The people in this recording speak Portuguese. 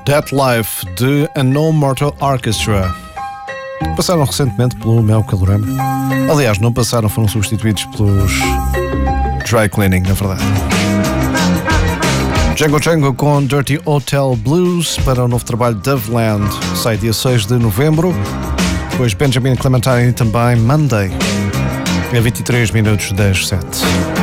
That Life, de A No Mortal Orchestra. Passaram recentemente pelo Mel Calorama. Aliás, não passaram, foram substituídos pelos Dry Cleaning, na verdade. Django Django com Dirty Hotel Blues para o novo trabalho Doveland. Sai dia 6 de novembro. Depois Benjamin Clementine também Monday. É 23 minutos das 7.